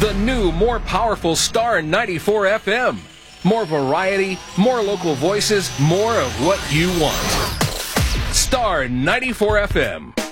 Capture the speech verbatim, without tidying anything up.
The new, more powerful Star ninety-four F M. More variety, more local voices, more of what you want. Star ninety-four F M.